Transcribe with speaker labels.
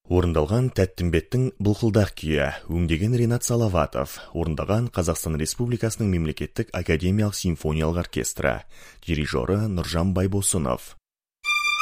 Speaker 1: Орындалған Тәттімбеттің «Бұлқылдақ күйі», өңдеген Ренат Салаватов, орындаған Қазақстан Республикасының мемлекеттік академиялық симфониялық оркестрі, дирижері Нұржан Байбосынов.